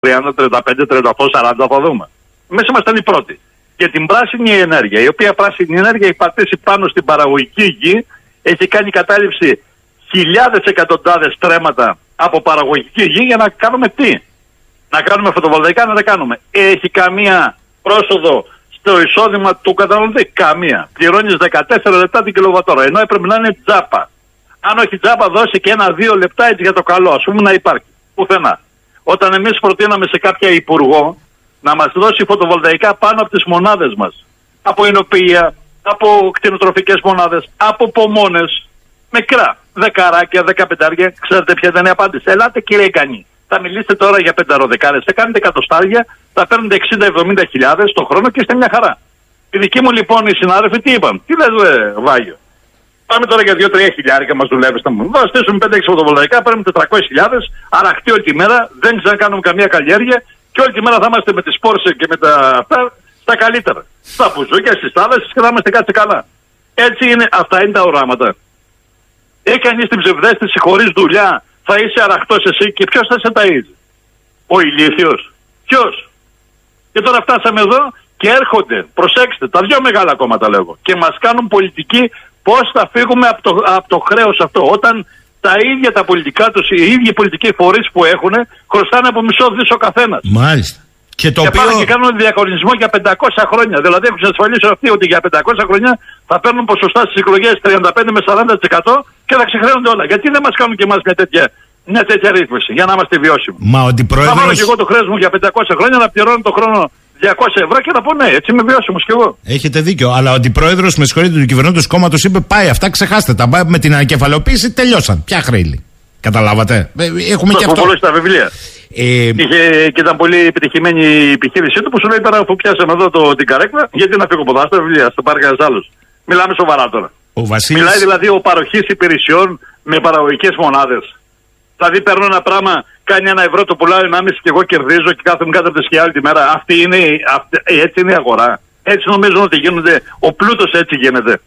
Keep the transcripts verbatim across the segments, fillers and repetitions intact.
τριάντα, τριάντα πέντε, τριάντα οκτώ, σαράντα θα δούμε. Εμείς ήμασταν οι πρώτοι. Και την πράσινη ενέργεια, η οποία πράσινη ενέργεια έχει πατήσει πάνω στην παραγωγική γη, έχει κάνει κατάληψη χιλιάδες εκατοντάδες στρέμματα από παραγωγική γη για να κάνουμε τι? Να κάνουμε φωτοβολταϊκά, να τα κάνουμε. Έχει καμία πρόσοδο στο εισόδημα του καταναλωτή? Καμία. Πληρώνεις δεκατέσσερα λεπτά την κιλοβατόρα, ενώ έπρεπε να είναι τζάπα. Αν όχι τζάπα, δώσει και ένα-δύο λεπτά έτσι για το καλό, ας πούμε, να υπάρχει. Πουθενά. Όταν εμείς προτείναμε σε κάποια υπουργό να μας δώσει φωτοβολταϊκά πάνω από τις μονάδες μας, από εινοποιεία, από κτηνοτροφικές μονάδες, από πομόνες, μικρά, δεκαράκια, δεκαπεντάρια, ξέρετε ποια ήταν η απάντηση? Ελάτε κύριε Γκανή, θα μιλήσετε τώρα για πενταροδεκάρες, θα κάνετε εκατοστάρια, θα παίρνετε εξήντα εβδομήντα χιλιάδες το χρόνο και είστε μια χαρά. Οι δικοί μου λοιπόν οι συνάδελφοι τι είπαν? Τι λες ε, Βάγιο? Πάμε τώρα για δύο τρία χιλιάρικα μας δουλεύει. Θα στήσουμε πέντε έξι φωτοβολταϊκά, παίρνουμε τετρακόσιες χιλιάδες, αραχτεί όλη τη μέρα, δεν ξανακάνουμε καμία καλλιέργεια και όλη τη μέρα θα είμαστε με τις πόρσες και με τα αυτά στα καλύτερα. Στα μπουζούκια, στις θάλασσες και θα είμαστε κάτσε καλά. Έτσι είναι, αυτά είναι τα οράματα. Έχει κανείς την ψευδαίσθηση χωρίς δουλειά, θα είσαι αραχτός εσύ και ποιος θα σε ταΐζει? Ο ηλίθιος? Ποιος? Και τώρα φτάσαμε εδώ και έρχονται, προσέξτε, τα δυο μεγάλα κόμματα λέγω, και μας κάνουν πολιτική πώς θα φύγουμε από το, από το χρέος αυτό. Όταν τα ίδια τα πολιτικά τους, οι ίδιοι πολιτικοί φορείς που έχουν, χρωστάνε από μισό δις ο καθένας. Μάλιστα. Και, το και οποίο... πάνε και κάνουν διαγωνισμό για πεντακόσια χρόνια. Δηλαδή έχουν εξασφαλίσει αυτοί ότι για πεντακόσια χρόνια θα παίρνουν ποσοστά στις εκλογές τριάντα πέντε με σαράντα τοις εκατό και θα ξεχρέονται όλα. Γιατί δεν μας κάνουν και εμάς μια τέτοια, μια τέτοια ρύθμιση για να είμαστε βιώσιμοι? Μα ότι πρόεδρος... Θα βάλω και εγώ το χρέος μου για πεντακόσια χρόνια να πληρώνω το χρόνο διακόσια ευρώ και να πω ναι, έτσι είμαι βιώσιμος κι εγώ. Έχετε δίκιο. Αλλά ο αντιπρόεδρος, με συγχωρείτε, του κυβερνώντος κόμματος είπε: πάει αυτά, ξεχάστε τα. Με την ανακεφαλαιοποίηση τελειώσαν. Ποια χρέη? Καταλάβατε. Έχουμε το και αυτό. Στα βιβλία. Ε... Είχε, και ήταν πολύ επιτυχημένη η επιχείρησή του που σου λέει: τώρα αφού πιάσαμε εδώ το, την καρέκλα, γιατί να φύγω από εδώ? Στα βιβλία, θα πάρει κανένα άλλο. Μιλάμε σοβαρά τώρα. Ο Βασίλης... Μιλάει δηλαδή ο παροχής υπηρεσιών με παραγωγικές μονάδες. Δηλαδή παίρνω ένα πράγμα, κάνει ένα ευρώ, το πουλάω ενάμιση και εγώ κερδίζω και κάθομαι κάτω από τη σκιά όλη τη μέρα. Αυτή είναι, αυτή, έτσι είναι η αγορά. Έτσι νομίζουν ότι γίνονται. Ο πλούτος έτσι γίνεται.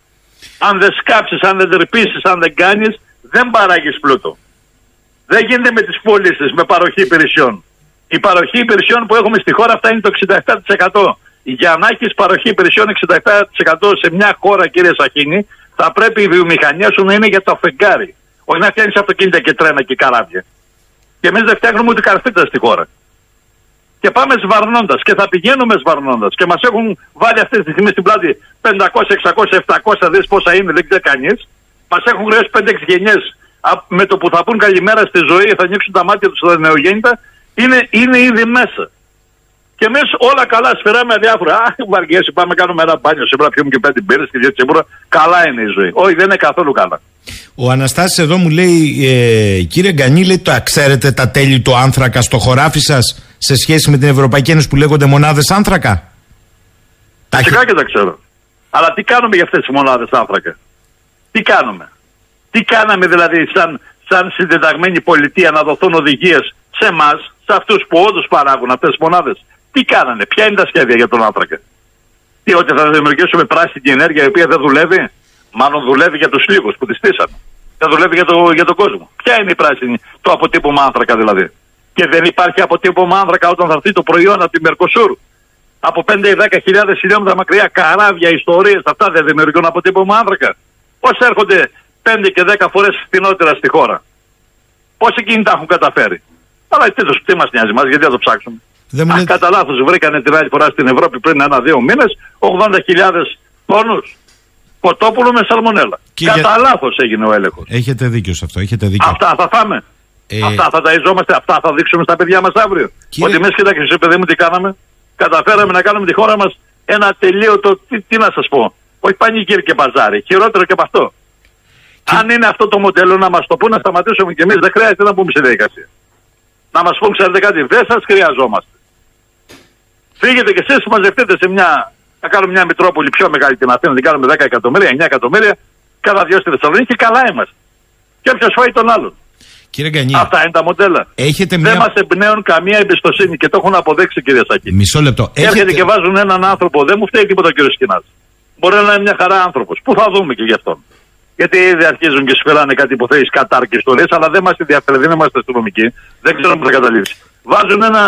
Αν δεν σκάψεις, αν δεν τρυπήσεις, αν δεν κάνεις, δεν παράγεις πλούτο. Δεν γίνεται με τις πωλήσεις, με παροχή υπηρεσιών. Η παροχή υπηρεσιών που έχουμε στη χώρα αυτά είναι το εξήντα επτά τοις εκατό. Για να έχεις παροχή υπηρεσιών εξήντα επτά τοις εκατό σε μια χώρα, κύριε Σαχίνη, θα πρέπει η βιομηχανία σου να είναι για το φεγγάρι. Όχι να φτιάχνεις αυτοκίνητα και τρένα και καράβια. Και εμείς δεν φτιάχνουμε ούτε καρφίτα στη χώρα. Και πάμε σβαρνώντας και θα πηγαίνουμε σβαρνώντας. Και μας έχουν βάλει αυτή τη στιγμή στην πλάτη πεντακόσια, εξακόσια, επτακόσια δις πόσα είναι, δεν ξέρει κανείς. Μας έχουν χρεώσει πέντε έξι γενιές. Με το που θα πούν καλημέρα στη ζωή, θα ανοίξουν τα μάτια τους στα νεογέννητα, είναι, είναι ήδη μέσα. Και εμείς όλα καλά σφυράμε αδιάφορα. Α, βαριέσαι, πάμε κάνουμε ένα μπάνιο. Σήμερα πιούμε και πέντε μπύρες και δύο τσιμπούρα. Καλά είναι η ζωή. Όχι, δεν είναι καθόλου καλά. Ο Αναστάσης εδώ μου λέει, ε, κύριε Γκανή, λέει, το ξέρετε τα τέλη του άνθρακα στο χωράφι σας σε σχέση με την Ευρωπαϊκή Ένωση που λέγονται μονάδες άνθρακα? Φυσικά και τα ξέρω. Αλλά τι κάνουμε για αυτές τις μονάδες άνθρακα? Τι κάνουμε? Τι κάναμε δηλαδή σαν, σαν συντεταγμένη πολιτεία να δοθούν οδηγίες σε εμάς, σε αυτούς που όντως παράγουν αυτές τις μονάδες? Τι κάνανε? Ποια είναι τα σχέδια για τον άνθρακα? Τι, ότι θα δημιουργήσουμε πράσινη ενέργεια η οποία δεν δουλεύει? Μάλλον δουλεύει για τους λίγους που τη στήσανε. Δεν δουλεύει για, το, για τον κόσμο. Ποια είναι η πράσινη, το αποτύπωμα άνθρακα δηλαδή? Και δεν υπάρχει αποτύπωμα άνθρακα όταν θα έρθει το προϊόν από τη Μερκοσούρ. Από πέντε ή δέκα χιλιάδες χιλιόμετρα μακριά, καράβια, ιστορίες, αυτά δεν δημιουργούν αποτύπωμα άνθρακα? Πώς έρχονται πέντε και δέκα φορές φθηνότερα στη χώρα? Πώς εκείνοι τα έχουν καταφέρει? Αλλά τι, το, τι μας νοιάζει μας, γιατί θα το ψάξουμε? Δεν Αχ, λέτε... κατά λάθος βρήκανε την άλλη φορά στην Ευρώπη πριν ένα-δύο μήνες ογδόντα χιλιάδες τόνους κοτόπουλο με σαλμονέλα. Και κατά για... λάθος έγινε ο έλεγχος. Έχετε δίκιο σε αυτό, έχετε δίκιο. Αυτά θα φάμε. Ε... Αυτά θα ταΐζόμαστε, αυτά θα δείξουμε στα παιδιά μας αύριο. Κύριε... Ότι εμείς, κοιτάξτε, παιδί μου, τι κάναμε? Καταφέραμε να κάνουμε τη χώρα μας ένα τελείωτο, τι, τι να σας πω, όχι πανηγύρι και μπαζάρι, χειρότερο και από αυτό. Και... Αν είναι αυτό το μοντέλο, να μας το πούν, να σταματήσουμε κι εμείς, δεν χρειάζεται να μπούμε σε διαδικασία. Να μας πούν, ξέρετε κάτι, δεν σας χρειαζόμαστε. Φύγετε κι εσείς, μαζευτείτε σε μια, να κάνουμε μια Μητρόπολη πιο μεγάλη την Αθήνα, την κάνουμε δέκα εκατομμύρια, εννιά εκατομμύρια, cada δυο στη Θεσσαλονίκη και καλά είμαστε. Και όποιος φάει τον άλλον. Κύριε Γκανή, αυτά είναι τα μοντέλα. Έχετε δεν μια... μας εμπνέουν καμία εμπιστοσύνη και το έχουν αποδείξει, κύριε Σάκη. Μισό λεπτό. Έρχεται έχετε... και βάζουν έναν άνθρωπο, δεν μου φταίει τίποτα ο κύριος Σκινάς. Μπορεί να είναι μια χαρά άνθρωπος. Πού θα δούμε και γι' αυτόν? Γιατί ήδη αρχίζουν και σφυράνε κάτι υποθέσεις κατάρκης ιστορίες, αλλά δεν μας ενδιαφέρει, δεν είμαστε αστυνομικοί. Δεν ξέρω αν θα καταλήξει. Βάζουν ένα